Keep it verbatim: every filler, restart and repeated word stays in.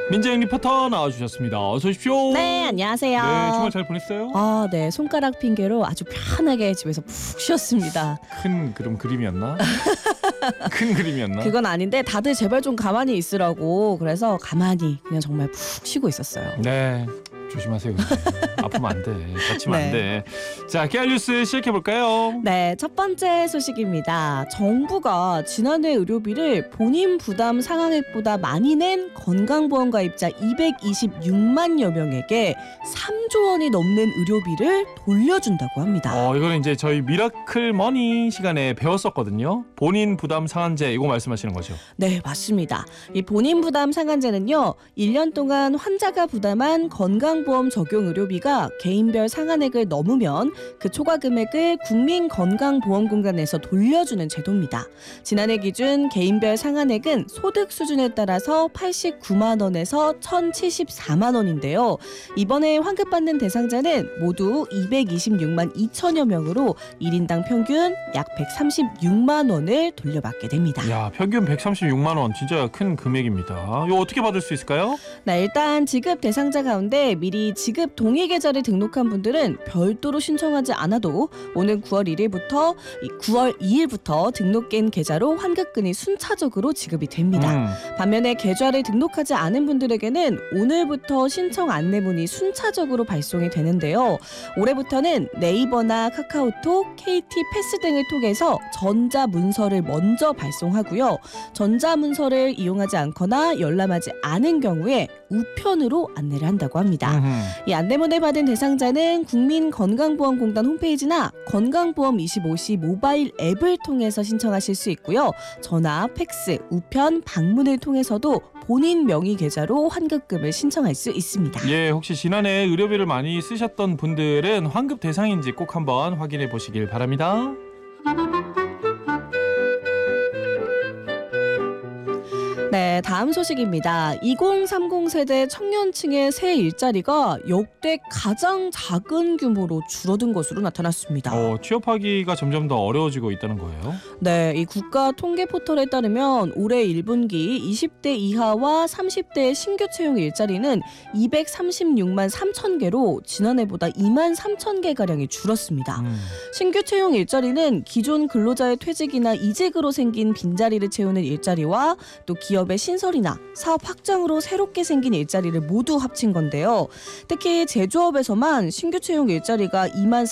민재영 리포터 나와주셨습니다. 어서 오십시오. 네, 안녕하세요. 네, 주말 잘 보냈어요? 아, 네, 손가락 핑계로 아주 편하게 집에서 푹 쉬었습니다. 큰 그럼 그림이었나? 큰 그림이었나? 그건 아닌데 다들 제발 좀 가만히 있으라고 그래서 가만히 그냥 정말 푹 쉬고 있었어요. 네, 조심하세요. 아프면 안 돼. 다치면 네. 안 돼. 자, 케알 뉴스 시작해 볼까요? 네, 첫 번째 소식입니다. 정부가 지난해 의료비를 본인 부담 상한액보다 많이 낸 건강보험 가입자 이백이십육만여 명에게 삼조 원이 넘는 의료비를 돌려준다고 합니다. 어, 이거는 이제 저희 미라클 머니 시간에 배웠었거든요. 본인 부담 상한제 이거 말씀하시는 거죠? 네, 맞습니다. 이 본인 부담 상한제는요, 일 년 동안 환자가 부담한 건강보험 적용 의료비가 개인별 상한액을 넘으면 그 초과 금액을 국민건강보험공단에서 돌려주는 제도입니다. 지난해 기준 개인별 상한액은 소득 수준에 따라서 팔십구만 원에서 천칠십사만 원인데요. 이번에 환급받는 대상자는 모두 이백이십육만 이천여 명으로 일 인당 평균 약 백삼십육만 원을 돌려받게 됩니다. 야, 평균 백삼십육만 원 진짜 큰 금액입니다. 이거 어떻게 받을 수 있을까요? 네, 일단 지급 대상자 가운데 미리 지급 동의 계좌를 등록한 분들은 별도로 신청하지 않아도 오는 구월 일일부터 구월 이일부터 등록된 계좌로 환급금이 순차적으로 지급이 됩니다. 음. 반면에 계좌를 등록하지 않은 분들에게는 오늘부터 신청 안내문이 순차적으로 발송이 되는데요. 올해부터는 네이버나 카카오톡, 케이티 패스 등을 통해서 전자문서를 먼저 발송하고요. 전자문서를 이용하지 않거나 열람하지 않은 경우에 우편으로 안내를 한다고 합니다. 음흠. 이 안내문을 받은 대상자는 국민건강보험공단 홈페이지나 건강보험 이십오 시 모바일 앱을 통해서 신청하실 수 있고요. 전화, 팩스, 우편, 방문을 통해서도 본인 명의 계좌로 환급금을 신청할 수 있습니다. 예, 혹시 지난해 의료비를 많이 쓰셨던 분들은 환급 대상인지 꼭 한번 확인해 보시길 바랍니다. 네, 다음 소식입니다. 이공삼공 세대 청년층의 새 일자리가 역대 가장 작은 규모로 줄어든 것으로 나타났습니다. 어, 취업하기가 점점 더 어려워지고 있다는 거예요. 네, 이 국가 통계 포털에 따르면 올해 일 분기 이십 대 이하와 삼십 대 신규 채용 일자리는 이백삼십육만 삼천 개로 지난해보다 이만 삼천 개가량이 줄었습니다. 음. 신규 채용 일자리는 기존 근로자의 퇴직이나 이직으로 생긴 빈자리를 채우는 일자리와 또 기업의 신설이나 사업 확장으로 새롭게 생긴 일자리를 모두 합친 건데요. 특히 제조업에서만 신규 채용 일자리가 이만